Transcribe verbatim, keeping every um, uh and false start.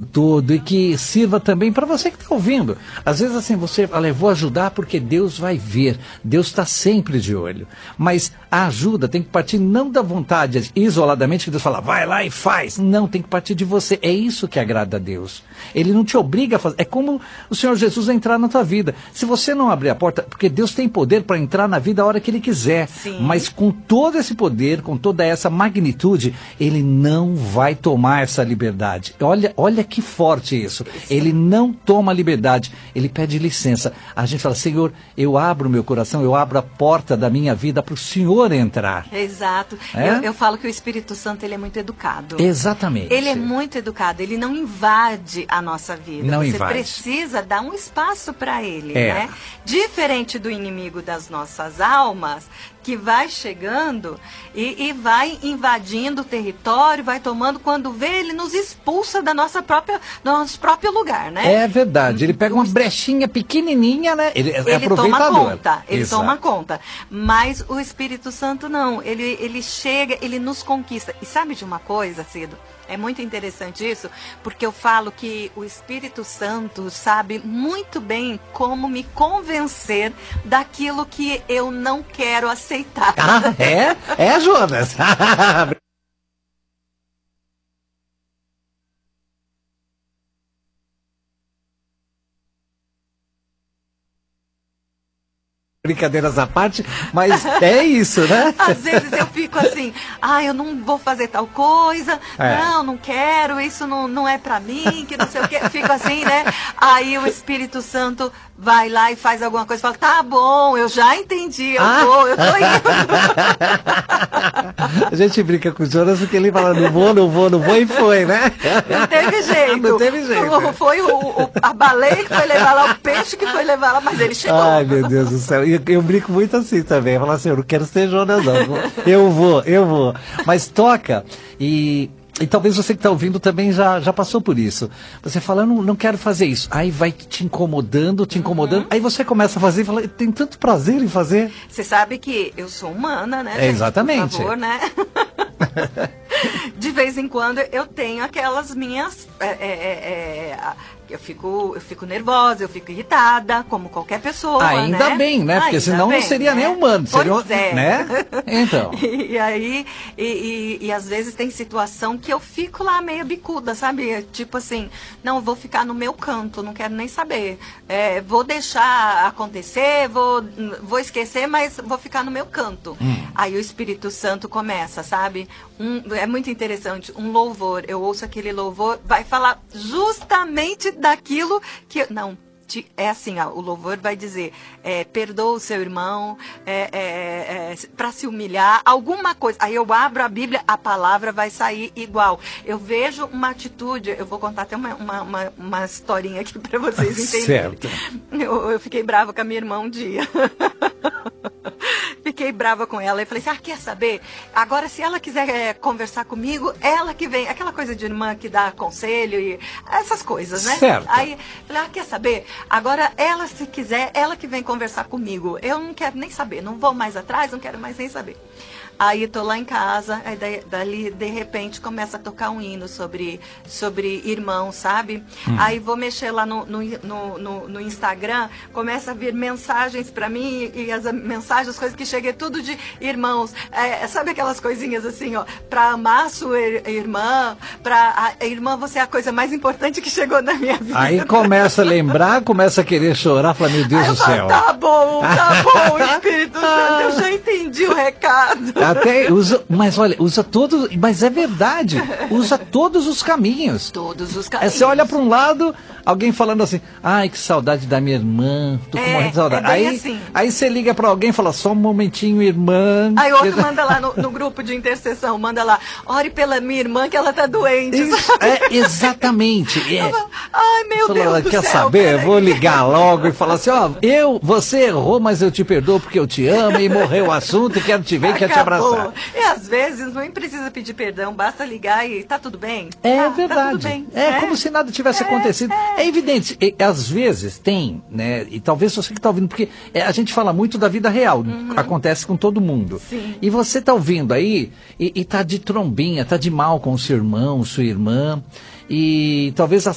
todo e que sirva também para você que está ouvindo. Às vezes assim, você, olha, eu vou ajudar porque Deus vai ver, Deus está sempre de olho, mas a ajuda tem que partir não da vontade isoladamente, que Deus fala, vai lá e faz, não, tem que partir de você, é isso que agrada a Deus, Ele não te obriga a fazer, é como o Senhor Jesus entrar na tua vida, se você não abrir a porta, porque Deus tem poder para entrar na vida a hora que Ele quiser, Sim. mas com todo esse poder, com toda essa magnitude, Ele não vai tomar essa liberdade, olha, olha que forte isso, Ele não toma liberdade, Ele pede licença, a gente fala, Senhor, eu abro meu coração, eu abro a porta da minha vida para o Senhor entrar. Exato. É? Eu, eu falo que o Espírito Santo, ele é muito educado. Exatamente. Ele é muito educado, ele não invade a nossa vida. Não Você invade. precisa dar um espaço para ele, É. né? Diferente do inimigo das nossas almas, que vai chegando e, e vai invadindo o território, vai tomando, quando vê, ele nos expulsa da nossa própria, do nosso próprio lugar, né? É verdade, ele pega uma brechinha pequenininha, né? Ele é Ele toma aproveitador. conta, ele Exato. toma conta. Mas o Espírito Santo não, ele, ele chega, ele nos conquista. E sabe de uma coisa, Cido? É muito interessante isso, porque eu falo que o Espírito Santo sabe muito bem como me convencer daquilo que eu não quero aceitar. Ah, é? É, Jonas? Brincadeiras à parte, mas é isso, né? Às vezes eu fico assim, ah, eu não vou fazer tal coisa, É. não, não quero, isso não, não é pra mim, que não sei o quê. Fico assim, né? Aí o Espírito Santo vai lá e faz alguma coisa, fala, tá bom, eu já entendi, eu Ah. vou, eu tô indo. A gente brinca com o Jonas porque ele fala, não vou, não vou, não vou, e foi, né? Não teve jeito. Não teve jeito. Foi o, o- a baleia que foi levar lá, o peixe que foi levar lá, mas ele chegou. Ai, meu Deus do céu. E eu brinco muito assim também. Eu falo assim, eu não quero ser Jonas, não. Eu vou, eu vou. Mas toca. E, e talvez você que está ouvindo também já, já passou por isso. Você fala, eu não, não quero fazer isso. Aí vai te incomodando, te incomodando. Uhum. Aí você começa a fazer e fala, tem tanto prazer em fazer. Você sabe que eu sou humana, né, É, gente? exatamente. Por favor, né? De vez em quando eu tenho aquelas minhas... é, é, é, é, eu fico, eu fico nervosa, eu fico irritada, como qualquer pessoa, Ainda né? bem, né? Porque Ainda senão bem, não seria né? nem humano. Seria, Pois é. né? Então. E, e aí, e, e, e às vezes tem situação que eu fico lá meio bicuda, sabe? Tipo assim, não, vou ficar no meu canto, não quero nem saber. É, vou deixar acontecer, vou, vou esquecer, mas vou ficar no meu canto. Hum. Aí o Espírito Santo começa, sabe? Um, é muito interessante, um louvor, eu ouço aquele louvor, vai falar justamente daquilo que... Não, te- é assim, ó, o louvor vai dizer, é, perdoa o seu irmão, é, é, é, para se humilhar, alguma coisa. Aí eu abro a Bíblia, a palavra vai sair igual. Eu vejo uma atitude, eu vou contar até uma, uma, uma, uma historinha aqui para vocês entenderem. Certo. Eu, eu fiquei brava com a minha irmã um dia. Fiquei brava com ela e falei assim, ah, quer saber? Agora, se ela quiser é, conversar comigo, ela que vem. Aquela coisa de irmã que dá conselho e essas coisas, né? Certo. Aí, falei, ah, quer saber? Agora, ela, se quiser, ela que vem conversar comigo. Eu não quero nem saber, não vou mais atrás, não quero mais nem saber. Aí tô lá em casa, aí daí, dali, de repente, começa a tocar um hino sobre, sobre irmão, sabe? Hum. Aí vou mexer lá no, no, no, no, no Instagram, começa a vir mensagens pra mim, e as mensagens, as coisas que cheguei, tudo de irmãos. É, sabe aquelas coisinhas assim, ó, pra amar a sua irmã, pra... A, irmã, você é a coisa mais importante que chegou na minha vida. Aí começa a lembrar, começa a querer chorar, fala, meu Deus Aí eu do falo, céu. tá bom, tá bom, Espírito Santo, eu já entendi o recado. Até usa, mas olha, usa todos, mas é verdade, usa todos os caminhos. Todos os É, caminhos. você olha para um lado, alguém falando assim, ai, que saudade da minha irmã, tô com É, morrendo de saudade. é bem aí, assim. aí você liga para alguém e fala, só um momentinho, irmã. Aí outro manda lá no, no grupo de intercessão, manda lá, ore pela minha irmã que ela tá doente. Isso, é, exatamente. É. Ai, meu Falou, Deus do quer céu. saber? peraí. Vou ligar logo e falar assim, ó, eu, você errou, mas eu te perdoo porque eu te amo e morreu o assunto e quero te ver e quero te Acabou. abraçar. E às vezes nem precisa pedir perdão, basta ligar e tá tudo bem? É Tá, verdade. Tá tudo bem. É, como se nada tivesse É, acontecido. É, é. evidente. E, às vezes tem, né? E talvez você que está ouvindo, porque é, a gente fala muito da vida real. Acontece com todo mundo. Sim. E você está ouvindo aí e, e tá de trombinha, tá de mal com o seu irmão, sua irmã. E talvez